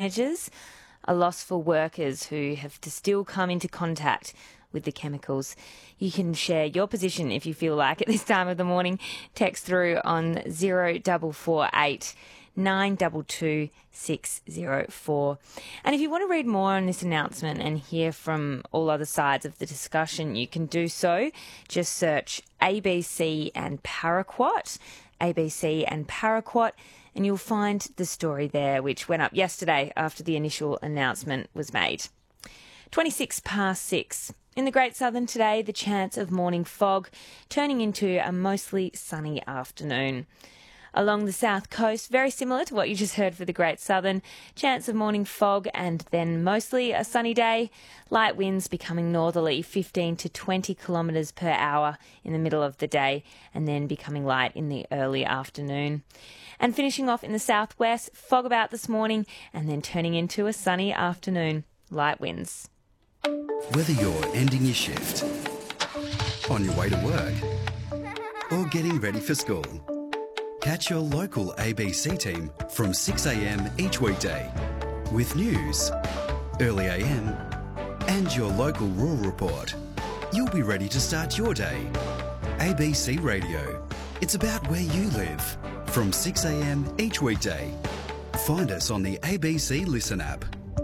managers, a loss for workers who have to still come into contact with the chemicals. You can share your position if you feel like at this time of the morning. Text through on 0448 922 604. And if you want to read more on this announcement and hear from all other sides of the discussion, you can do so. Just search ABC and Paraquat, ABC and Paraquat, and you'll find the story there, which went up yesterday after the initial announcement was made. 26 past 6. In the Great Southern today, the chance of morning fog turning into a mostly sunny afternoon. Along the south coast, very similar to what you just heard for the Great Southern, chance of morning fog and then mostly a sunny day. Light winds becoming northerly, 15 to 20 kilometres per hour in the middle of the day, and then becoming light in the early afternoon. And finishing off in the southwest, fog about this morning and then turning into a sunny afternoon. Light winds. Whether you're ending your shift, on your way to work, or getting ready for school, catch your local ABC team from 6 a.m. each weekday with news, early AM, and your local rural report. You'll be ready to start your day. ABC Radio. It's about where you live. From 6 a.m. each weekday. Find us on the ABC Listen app.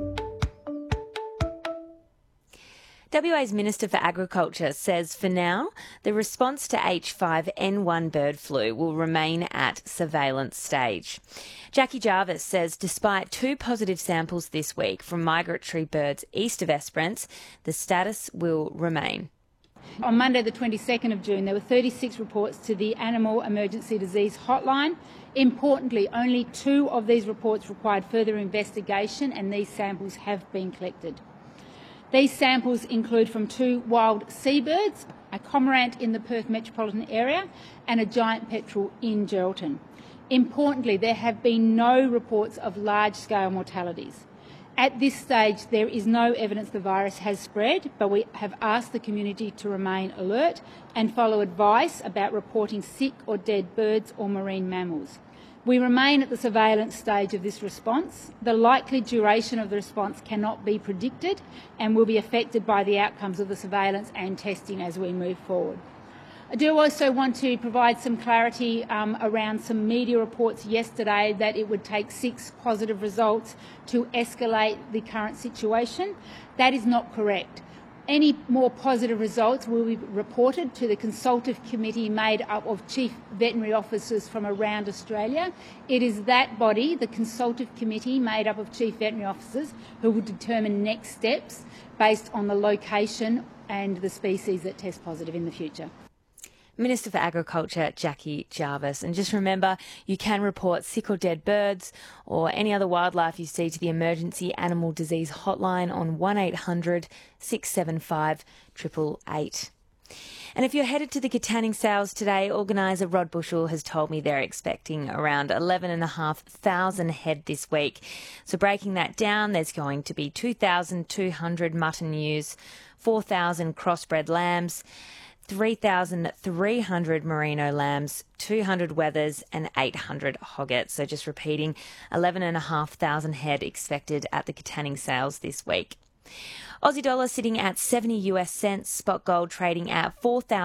WA's Minister for Agriculture says for now, the response to H5N1 bird flu will remain at surveillance stage. Jackie Jarvis says despite 2 positive samples this week from migratory birds east of Esperance, the status will remain. On Monday the 22nd of June, there were 36 reports to the Animal Emergency Disease Hotline. Importantly, only 2 of these reports required further investigation, and these samples have been collected. These samples include from 2 wild seabirds, a cormorant in the Perth metropolitan area and a giant petrel in Geraldton. Importantly, there have been no reports of large-scale mortalities. At this stage, there is no evidence the virus has spread, but we have asked the community to remain alert and follow advice about reporting sick or dead birds or marine mammals. We remain at the surveillance stage of this response. The likely duration of the response cannot be predicted and will be affected by the outcomes of the surveillance and testing as we move forward. I do also want to provide some clarity around some media reports yesterday that it would take 6 positive results to escalate the current situation. That is not correct. Any more positive results will be reported to the consultative committee made up of chief veterinary officers from around Australia. It is that body, the consultative committee made up of chief veterinary officers, who will determine next steps based on the location and the species that test positive in the future. Minister for Agriculture, Jackie Jarvis. And just remember, you can report sick or dead birds or any other wildlife you see to the Emergency Animal Disease Hotline on 1800 675 888. And if you're headed to the Katanning sales today, organiser Rod Bushell has told me they're expecting around 11,500 head this week. So breaking that down, there's going to be 2,200 mutton ewes, 4,000 crossbred lambs, 3,300 merino lambs, 200 wethers and 800 hoggets. So just repeating, 11,500 head expected at the Katanning sales this week. Aussie dollar sitting at 70 US cents, spot gold trading at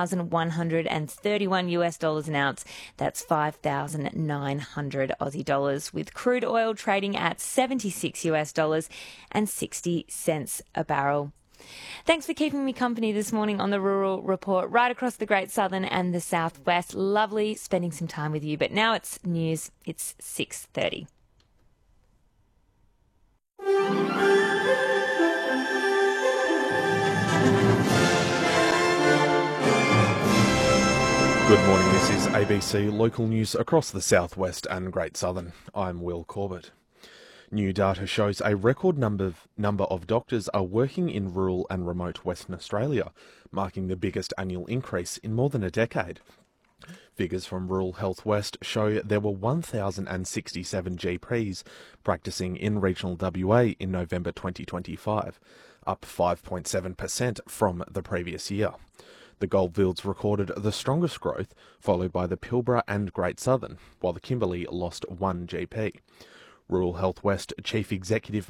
4,131 US dollars an ounce. That's 5,900 Aussie dollars, with crude oil trading at 76 US dollars and 60 cents a barrel. Thanks for keeping me company this morning on the Rural Report, right across the Great Southern and the Southwest. Lovely spending some time with you. But now it's news. It's 6:30. Good morning. This is ABC Local News across the Southwest and Great Southern. I'm Will Corbett. New data shows a record number of doctors are working in rural and remote Western Australia, marking the biggest annual increase in more than a decade. Figures from Rural Health West show there were 1,067 GPs practising in regional WA in November 2025, up 5.7% from the previous year. The Goldfields recorded the strongest growth, followed by the Pilbara and Great Southern, while the Kimberley lost 1 GP. Rural Health West Chief Executive